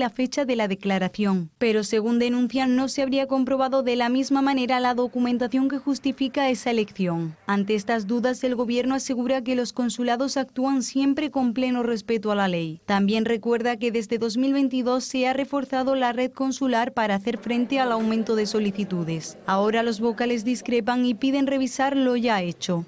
la fecha de la declaración. Pero según denuncian, no se habría comprobado de la misma manera la documentación que justifica esa elección. Ante estas dudas, el gobierno asegura que los consulados actúan siempre con pleno respeto a la ley. También recuerda que desde 2022 se ha reforzado la red consular para hacer frente al aumento de solicitudes. Ahora los vocales discrepan y piden revisar lo ya hecho.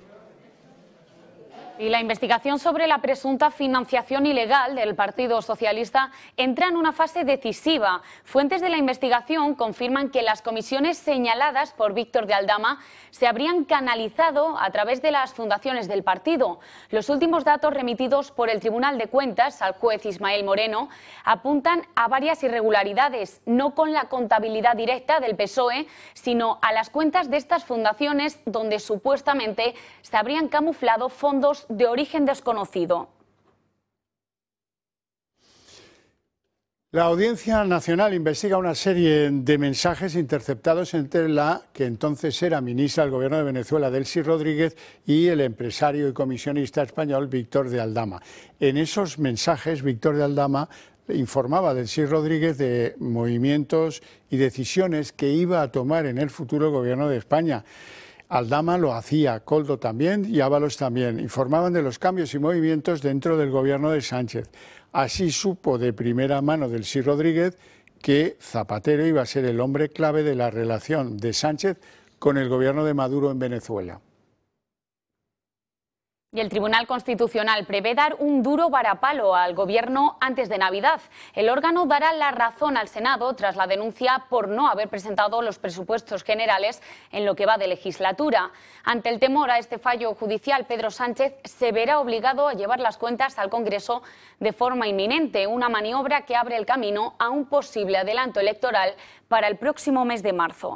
Y la investigación sobre la presunta financiación ilegal del Partido Socialista entra en una fase decisiva. Fuentes de la investigación confirman que las comisiones señaladas por Víctor de Aldama se habrían canalizado a través de las fundaciones del partido. Los últimos datos remitidos por el Tribunal de Cuentas al juez Ismael Moreno apuntan a varias irregularidades, no con la contabilidad directa del PSOE, sino a las cuentas de estas fundaciones donde supuestamente se habrían camuflado fondos de origen desconocido. La Audiencia Nacional investiga una serie de mensajes interceptados entre la que entonces era ministra del Gobierno de Venezuela, Delcy Rodríguez, y el empresario y comisionista español Víctor de Aldama. En esos mensajes, Víctor de Aldama informaba a Delcy Rodríguez de movimientos y decisiones que iba a tomar en el futuro el Gobierno de España. Aldama lo hacía, Koldo también y Ábalos también. Informaban de los cambios y movimientos dentro del gobierno de Sánchez. Así supo de primera mano Delcy Rodríguez que Zapatero iba a ser el hombre clave de la relación de Sánchez con el gobierno de Maduro en Venezuela. Y el Tribunal Constitucional prevé dar un duro varapalo al Gobierno antes de Navidad. El órgano dará la razón al Senado tras la denuncia por no haber presentado los presupuestos generales en lo que va de legislatura. Ante el temor a este fallo judicial, Pedro Sánchez se verá obligado a llevar las cuentas al Congreso de forma inminente, una maniobra que abre el camino a un posible adelanto electoral para el próximo mes de marzo.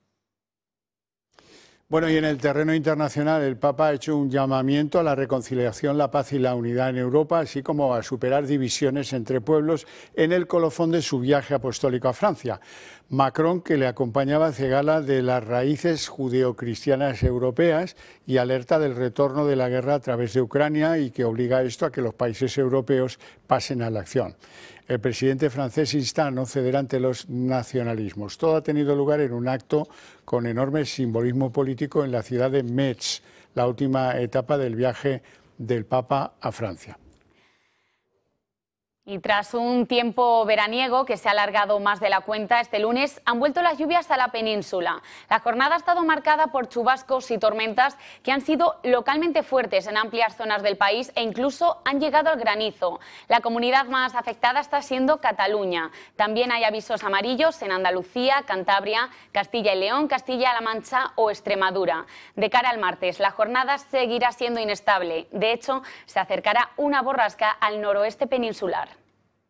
Bueno, y en el terreno internacional, el Papa ha hecho un llamamiento a la reconciliación, la paz y la unidad en Europa, así como a superar divisiones entre pueblos en el colofón de su viaje apostólico a Francia. Macron, que le acompañaba, hace gala de las raíces judeocristianas europeas y alerta del retorno de la guerra a través de Ucrania y que obliga a esto a que los países europeos pasen a la acción. El presidente francés insta a no ceder ante los nacionalismos. Todo ha tenido lugar en un acto con enorme simbolismo político en la ciudad de Metz, la última etapa del viaje del Papa a Francia. Y tras un tiempo veraniego que se ha alargado más de la cuenta, este lunes han vuelto las lluvias a la península. La jornada ha estado marcada por chubascos y tormentas que han sido localmente fuertes en amplias zonas del país e incluso han llegado al granizo. La comunidad más afectada está siendo Cataluña. También hay avisos amarillos en Andalucía, Cantabria, Castilla y León, Castilla-La Mancha o Extremadura. De cara al martes, la jornada seguirá siendo inestable. De hecho, se acercará una borrasca al noroeste peninsular.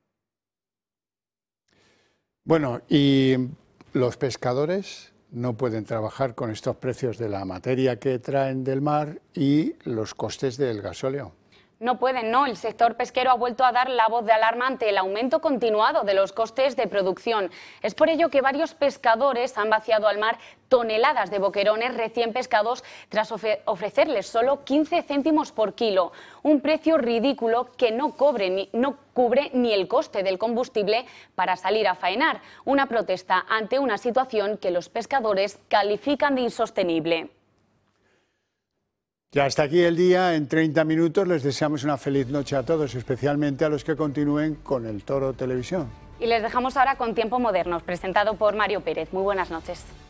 Bueno, y los pescadores no pueden trabajar con estos precios de la materia que traen del mar y los costes del gasóleo. No pueden, no. El sector pesquero ha vuelto a dar la voz de alarma ante el aumento continuado de los costes de producción. Es por ello que varios pescadores han vaciado al mar toneladas de boquerones recién pescados tras ofrecerles solo 15 céntimos por kilo. Un precio ridículo que no cubre ni el coste del combustible para salir a faenar. Una protesta ante una situación que los pescadores califican de insostenible. Ya hasta aquí el día, en 30 minutos les deseamos una feliz noche a todos, especialmente a los que continúen con El Toro Televisión. Y les dejamos ahora con Tiempo Modernos, presentado por Mario Pérez. Muy buenas noches.